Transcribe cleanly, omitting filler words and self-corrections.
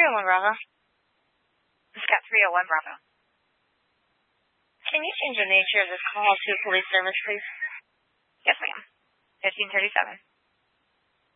301 Bravo. This got 301 Bravo. Can you change the nature of this call to police service, please? Yes, ma'am. 1537.